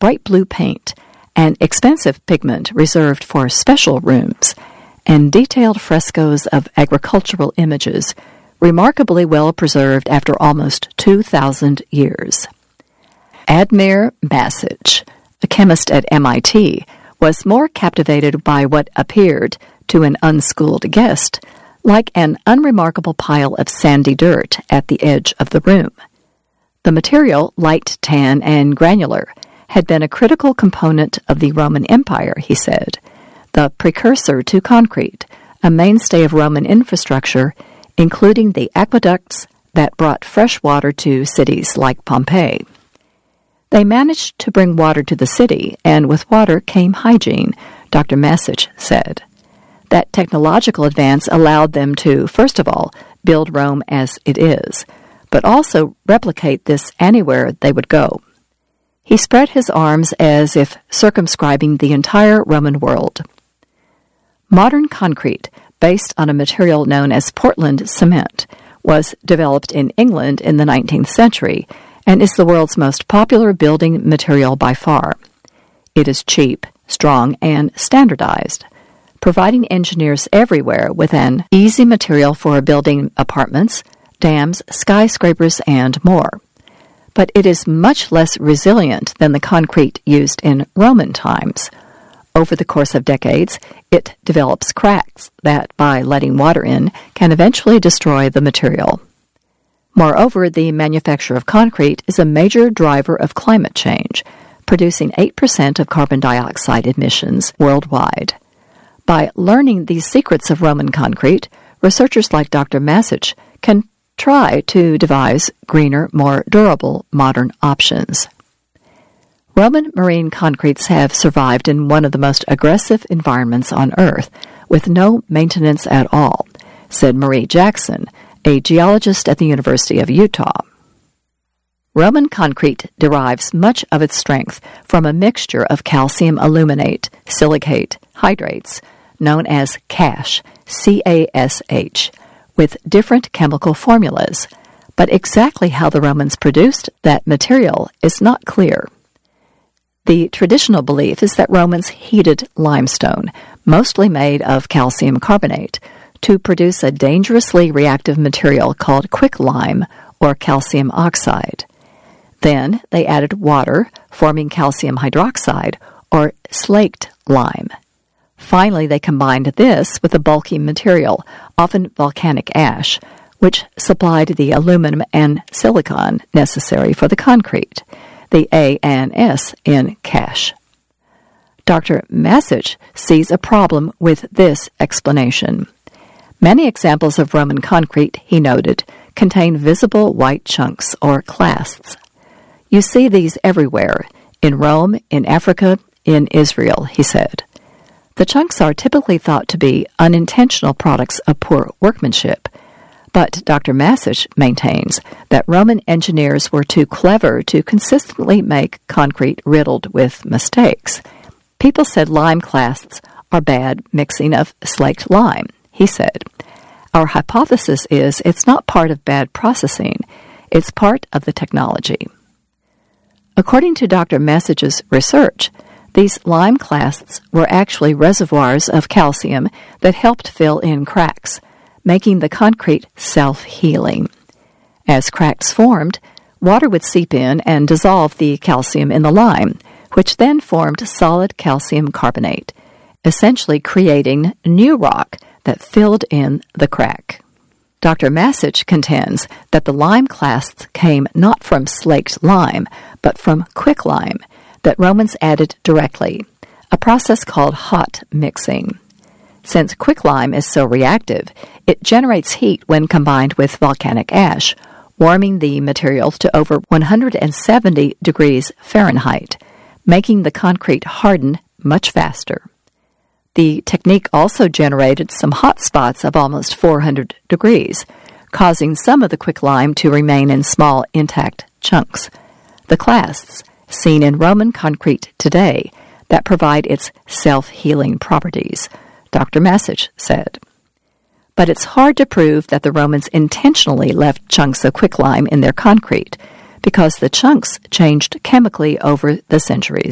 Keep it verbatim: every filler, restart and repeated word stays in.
bright blue paint, an expensive pigment reserved for special rooms, and detailed frescoes of agricultural images, remarkably well preserved after almost two thousand years. Admir Masic, a chemist at M I T, was more captivated by what appeared, to an unschooled guest, like an unremarkable pile of sandy dirt at the edge of the room. The material, light tan and granular, had been a critical component of the Roman Empire, he said, the precursor to concrete, a mainstay of Roman infrastructure, including the aqueducts that brought fresh water to cities like Pompeii. They managed to bring water to the city, and with water came hygiene, Doctor Masic said. That technological advance allowed them to, first of all, build Rome as it is, but also replicate this anywhere they would go. He spread his arms as if circumscribing the entire Roman world. Modern concrete, based on a material known as Portland cement, was developed in England in the nineteenth century and is the world's most popular building material by far. It is cheap, strong, and standardized, providing engineers everywhere with an easy material for building apartments, dams, skyscrapers, and more. But it is much less resilient than the concrete used in Roman times. Over the course of decades, it develops cracks that, by letting water in, can eventually destroy the material. Moreover, the manufacture of concrete is a major driver of climate change, producing eight percent of carbon dioxide emissions worldwide. By learning these secrets of Roman concrete, researchers like Doctor Masic can try to devise greener, more durable modern options. Roman marine concretes have survived in one of the most aggressive environments on Earth, with no maintenance at all, said Marie Jackson, a geologist at the University of Utah. Roman concrete derives much of its strength from a mixture of calcium aluminate, silicate, hydrates, known as cash, C A S H, with different chemical formulas, but exactly how the Romans produced that material is not clear. The traditional belief is that Romans heated limestone, mostly made of calcium carbonate, to produce a dangerously reactive material called quicklime, or calcium oxide. Then they added water, forming calcium hydroxide, or slaked lime. Finally, they combined this with a bulky material, often volcanic ash, which supplied the aluminum and silicon necessary for the concrete, the A and S in cash. Doctor Masic sees a problem with this explanation. Many examples of Roman concrete, he noted, contain visible white chunks or clasts. You see these everywhere, in Rome, in Africa, in Israel, he said. The chunks are typically thought to be unintentional products of poor workmanship, but Doctor Masic maintains that Roman engineers were too clever to consistently make concrete riddled with mistakes. People said lime clasts are bad mixing of slaked lime, he said. Our hypothesis is it's not part of bad processing, it's part of the technology. According to Doctor Masic's research, these lime clasts were actually reservoirs of calcium that helped fill in cracks, making the concrete self-healing. As cracks formed, water would seep in and dissolve the calcium in the lime, which then formed solid calcium carbonate, essentially creating new rock that filled in the crack. Doctor Masic contends that the lime clasts came not from slaked lime, but from quicklime that Romans added directly, a process called hot mixing. Since quicklime is so reactive, it generates heat when combined with volcanic ash, warming the material to over one hundred seventy degrees Fahrenheit, making the concrete harden much faster. The technique also generated some hot spots of almost four hundred degrees, causing some of the quicklime to remain in small, intact chunks. The clasts, seen in Roman concrete today, that provide its self-healing properties, Doctor Masic said. But it's hard to prove that the Romans intentionally left chunks of quicklime in their concrete, because the chunks changed chemically over the centuries.